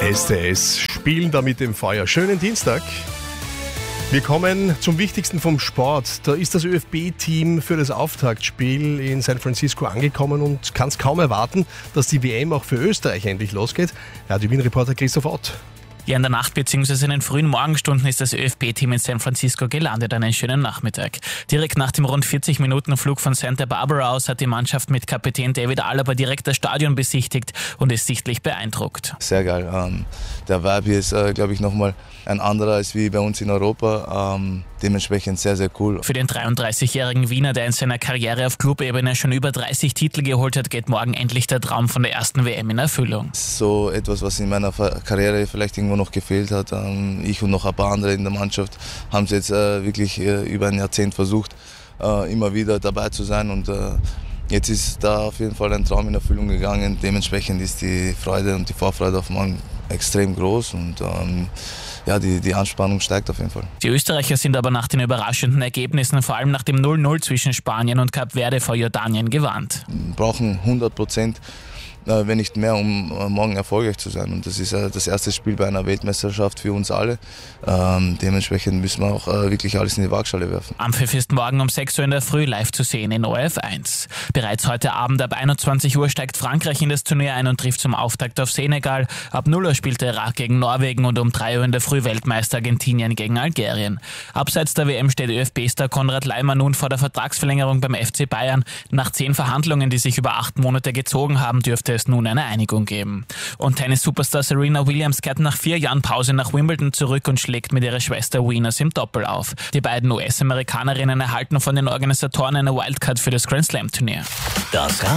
STS spielen da mit dem Feuer. Schönen Dienstag. Wir kommen zum Wichtigsten vom Sport. Da ist das ÖFB-Team für das Auftaktspiel in San Francisco angekommen und kann es kaum erwarten, dass die WM auch für Österreich endlich losgeht. Radio Wien-Reporter Christoph Ott. Ja, in der Nacht bzw. in den frühen Morgenstunden ist das ÖFB-Team in San Francisco gelandet. Einen schönen Nachmittag. Direkt nach dem rund 40 Minuten Flug von Santa Barbara aus hat die Mannschaft mit Kapitän David Alaba direkt das Stadion besichtigt und ist sichtlich beeindruckt. Sehr geil. Der Vibe hier ist, glaube ich, nochmal ein anderer als wie bei uns in Europa. Dementsprechend sehr, sehr cool. Für den 33-jährigen Wiener, der in seiner Karriere auf Clubebene schon über 30 Titel geholt hat, geht morgen endlich der Traum von der ersten WM in Erfüllung. So etwas, was in meiner Karriere vielleicht irgendwo noch gefehlt hat. Ich und noch ein paar andere in der Mannschaft haben es jetzt wirklich über ein Jahrzehnt versucht, immer wieder dabei zu sein. Und jetzt ist da auf jeden Fall ein Traum in Erfüllung gegangen. Dementsprechend ist die Freude und die Vorfreude auf morgen extrem groß und die Anspannung steigt auf jeden Fall. Die Österreicher sind aber nach den überraschenden Ergebnissen, vor allem nach dem 0-0 zwischen Spanien und Kap Verde vor Jordanien, gewarnt. Wir brauchen 100%, wenn nicht mehr, um morgen erfolgreich zu sein. Und das ist das erste Spiel bei einer Weltmeisterschaft für uns alle. Dementsprechend müssen wir auch wirklich alles in die Waagschale werfen. Anpfiff ist morgen um 6 Uhr in der Früh live zu sehen in ORF 1. Bereits heute Abend ab 21 Uhr steigt Frankreich in das Turnier ein und trifft zum Auftakt auf Senegal. Ab 0 Uhr spielt der Irak gegen Norwegen und um 3 Uhr in der Früh Weltmeister Argentinien gegen Algerien. Abseits der WM steht ÖFB-Star Konrad Laimer nun vor der Vertragsverlängerung beim FC Bayern. Nach 10 Verhandlungen, die sich über 8 Monate gezogen haben, dürfte es nun eine Einigung geben. Und Tennis-Superstar Serena Williams kehrt nach 4 Jahren Pause nach Wimbledon zurück und schlägt mit ihrer Schwester Venus im Doppel auf. Die beiden US-Amerikanerinnen erhalten von den Organisatoren eine Wildcard für das Grand Slam-Turnier.